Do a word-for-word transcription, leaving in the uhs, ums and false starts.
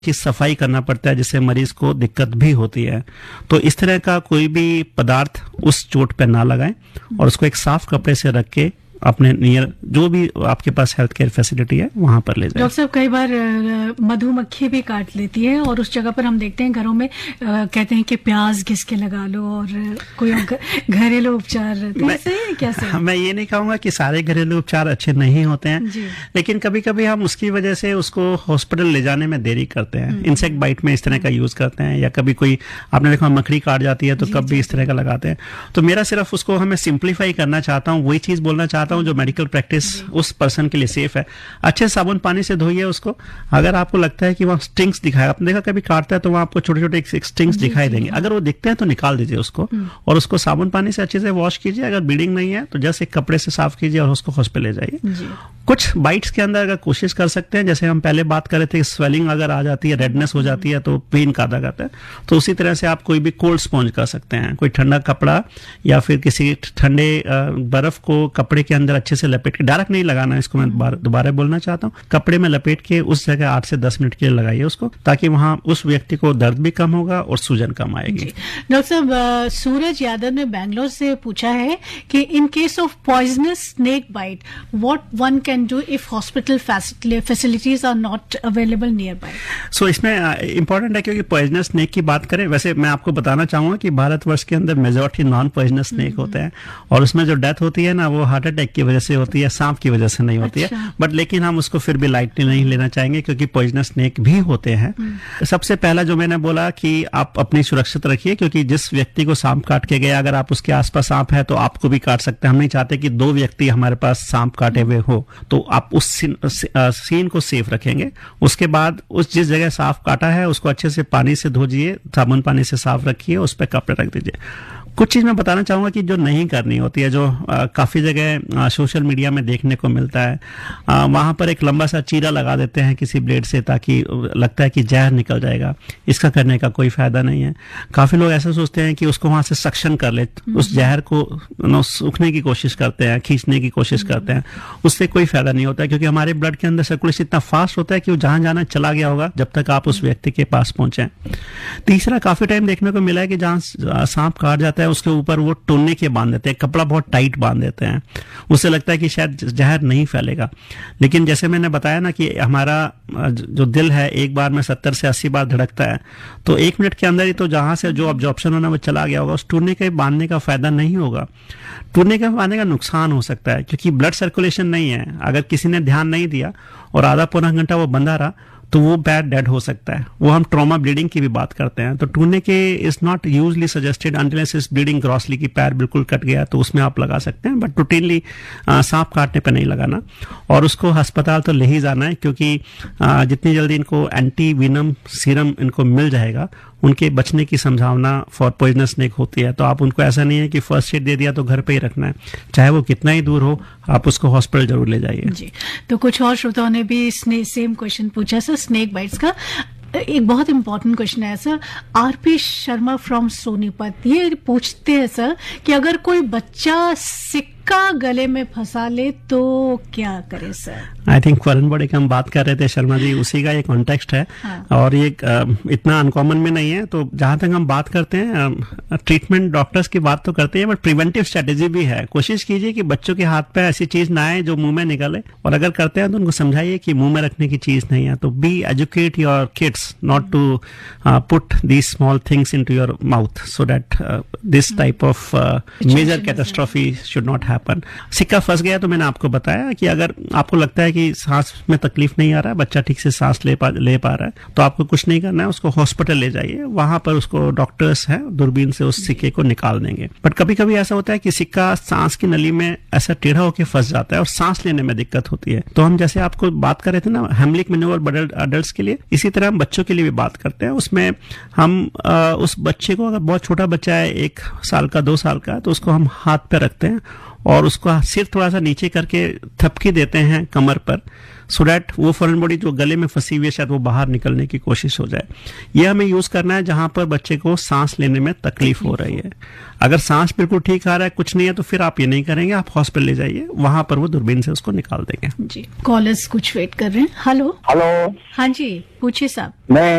की सफाई करना पड़ता है, जिससे मरीज को दिक्कत भी होती है। तो इस तरह का कोई भी पदार्थ उस चोट पे ना लगाएं और उसको एक साफ कपड़े से रख के अपने नियर जो भी आपके पास हेल्थ केयर फैसिलिटी है वहां पर ले जाएं। डॉक्टर साहब, कई बार मधुमक्खी भी काट लेती है और उस जगह पर हम देखते हैं घरों में आ, कहते हैं कि प्याज घिस के लगा लो और कोई घरेलू उपचार रहते हैं, सही है क्या सर? मैं ये नहीं कहूंगा कि सारे घरेलू उपचार अच्छे नहीं होते हैं, लेकिन कभी कभी हम उसकी वजह से उसको हॉस्पिटल ले जाने में देरी करते हैं। इंसेक्ट बाइट में इस तरह का यूज करते हैं, या कभी कोई आपने देखा मकड़ी काट जाती है तो कब भी इस तरह का लगाते हैं। तो मेरा सिर्फ उसको हमें सिंप्लीफाई करना चाहता हूँ, वही चीज बोलना चाहता हूं जो मेडिकल प्रैक्टिस उस पर्सन के लिए सेफ है। अच्छे साबुन पानी से धोइए उसको। अगर आपको लगता है कि वहां स्टिंग्स दिखाएगा, आपने देखा कभी काटता है तो वहां आपको छोटे छोटे स्टिंग्स दिखाई देंगे, अगर वो दिखते हैं तो निकाल दीजिए उसको और उसको साबुन पानी से अच्छे से वॉश कीजिए। अगर ब्लीडिंग नहीं है तो जस्ट एक कपड़े से साफ कीजिए और उसको हॉस्पिटल ले जाइए। कुछ बाइट्स के अंदर अगर कोशिश कर सकते हैं, जैसे हम पहले बात कर रहे थे, स्वेलिंग अगर आ जाती है, रेडनेस हो जाती है तो पेन काटा जाता है, तो उसी तरह से आप कोई भी कोल्ड स्पॉन्ज कर सकते हैं। कोई ठंडा कपड़ा या फिर किसी ठंडे बर्फ को कपड़े के अंदर अच्छे से लपेट के, डायरेक्ट नहीं लगाना, इसको मैं दोबारा बोलना चाहता हूँ, कपड़े में लपेट के उस जगह आठ से दस मिनट के लिए लगाइए उसको, ताकि वहां उस व्यक्ति को दर्द भी कम होगा और सूजन कम आएगी। डॉक्टर साहब, सूरज यादव ने बैंगलोर से पूछा है कि in case of poisonous snake bite what one can do if hospital facilities are not available near by. सो इसमें इंपॉर्टेंट है, क्योंकि पॉइजनस स्नेक की बात करें, वैसे मैं आपको बताना चाहूंगा कि भारतवर्ष के अंदर मेजॉरिटी नॉन पॉइजनस स्नेक होते हैं और उसमें जो डेथ होती है ना, वो हार्ट अटैक की वजह से होती है, सांप की वजह से नहीं होती अच्छा। है। बट लेकिन हम उसको फिर भी लाइटली नहीं लेना चाहेंगे, क्योंकि पॉइजनस स्नेक भी होते हैं। सबसे पहला जो मैंने बोला कि आप अपनी सुरक्षित रखिए, क्योंकि जिस व्यक्ति को सांप काट के गया, अगर आप उसके आसपास सांप है तो आपको भी काट सकते हैं। हम नहीं चाहते कि दो व्यक्ति हमारे पास सांप काटे हुए हो, तो आप उस सीन, सीन को सेफ रखेंगे। उसके बाद उस जिस जगह सांप काटा है उसको अच्छे से पानी से धोइए, साबुन पानी से साफ रखिए, उस पर कपड़े रख दीजिए। कुछ चीज मैं बताना चाहूंगा कि जो नहीं करनी होती है, जो आ, काफी जगह सोशल मीडिया में देखने को मिलता है, आ, वहां पर एक लंबा सा चीरा लगा देते हैं किसी ब्लेड से, ताकि लगता है कि जहर निकल जाएगा। इसका करने का कोई फायदा नहीं है। काफी लोग ऐसा सोचते हैं कि उसको वहां से सक्शन कर ले, उस जहर को नो सूखने की कोशिश करते हैं, खींचने की कोशिश करते हैं, उससे कोई फायदा नहीं होता है, क्योंकि हमारे ब्लड के अंदर सर्कुलेशन इतना फास्ट होता है कि वो जहां जाना चला गया होगा जब तक आप उस व्यक्ति के पास पहुंचे। तीसरा, काफी टाइम देखने को मिला है कि जहां सांप काट जाता है उसके ऊपर वो टोने के बांध देते हैं, कपड़ा बहुत टाइट बांध देते हैं, उससे लगता है कि शायद जहर नहीं फैलेगा। लेकिन जैसे मैंने बताया ना कि हमारा जो दिल है एक बार में सत्तर से अस्सी बार धड़कता है, तो एक मिनट के अंदर ही तो जहां से जो ऑब्जॉर्प्शन होना वो चला गया होगा, उस टूरने के बांधने का फायदा नहीं होगा। टूरने के बांधने का नुकसान हो सकता है, क्योंकि ब्लड सर्कुलेशन नहीं है। अगर किसी ने ध्यान नहीं दिया और आधा पौना घंटा वो बंधा रहा तो वो बैड डेड हो सकता है। वो हम ट्रॉमा ब्लीडिंग की भी बात करते हैं। तो टूरने के is not usually suggested unless is bleeding grossly, की पैर बिल्कुल कट गया तो उसमें आप लगा सकते हैं, बट रूटीनली सांप काटने पर नहीं लगाना। और उसको अस्पताल तो ले ही जाना है, क्योंकि आ, जितनी जल्दी इनको एंटी वीनम सीरम इनको मिल जाएगा, उनके बचने की संभावना फॉर पॉइजनस स्नेक होती है। तो आप उनको ऐसा नहीं है कि फर्स्ट एड दे दिया तो घर पे ही रखना है, चाहे वो कितना ही दूर हो, आप उसको हॉस्पिटल जरूर ले जाइए। जी, तो कुछ और श्रोताओं ने भी सेम क्वेश्चन पूछा सर स्नेक बाइट्स का। एक बहुत इंपॉर्टेंट क्वेश्चन है sir, RP Sharma from Sonipat, ये पूछते हैं सर कि अगर कोई बच्चा सिक्का गले में फंसा ले तो क्या करे sir? I think foreign body की हम बात कर रहे थे शर्मा जी, उसी का ये कॉन्टेक्स्ट है। हाँ। और ये इतना अनकॉमन में नहीं है। तो जहां तक हम बात करते हैं ट्रीटमेंट, डॉक्टर्स की बात तो करते हैं, बट प्रिवेंटिव स्ट्रेटेजी भी है। कोशिश कीजिए कि बच्चों के हाथ पे ऐसी चीज ना आए जो मुंह में निकले, और अगर करते हैं तो उनको समझाइए कि मुंह में रखने की चीज नहीं है। तो B educate your kids not to uh, put these small things into your mouth, so that uh, this type of uh, major catastrophe should not happen. सिक्का फंस गया तो मैंने आपको बताया कि अगर आपको लगता है कि सांस में तकलीफ नहीं आ रहा है, बच्चा ठीक से सांस ले पा ले पा रहा है, तो आपको कुछ नहीं करना है, उसको हॉस्पिटल ले जाइए। वहां पर उसको डॉक्टर्स हैं, दूरबीन से उस सिक्के को निकाल देंगे। बट कभी कभी ऐसा होता है कि सिक्का सांस की नली में ऐसा टेढ़ा होकर फंस जाता है और सांस लेने में दिक्कत होती है। तो हम जैसे आपको बात कर रहे थे ना हेमलिक मैन्यूवर अडल्ट्स के लिए, इसी तरह हम बच्चों के लिए भी बात करते हैं। उसमें हम आ, उस बच्चे को, अगर बहुत छोटा बच्चा है, एक साल का, दो साल का, तो उसको हम हाथ पे रखते हैं और उसका सिर थोड़ा सा नीचे करके थपकी देते हैं कमर पर, सो दैट वो फॉरेन बॉडी जो गले में फंसी हुई है शायद वो बाहर निकलने की कोशिश हो जाए। ये हमें यूज करना है जहां पर बच्चे को सांस लेने में तकलीफ हो रही है। अगर सांस बिल्कुल ठीक आ रहा है, कुछ नहीं है, तो फिर आप ये नहीं करेंगे, आप हॉस्पिटल ले जाइए, वहां पर वो दूरबीन से उसको निकाल देंगे। जी, कॉलर्स कुछ वेट कर रहे हैं। Hello hello. हाँ जी, पूछिए साहब। मैं